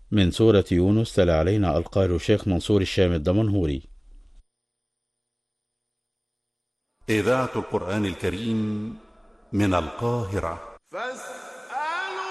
من سورة يونس تلا علينا القارئ الشيخ منصور الشام الدمنهوري. إذاعة القرآن الكريم من القاهرة.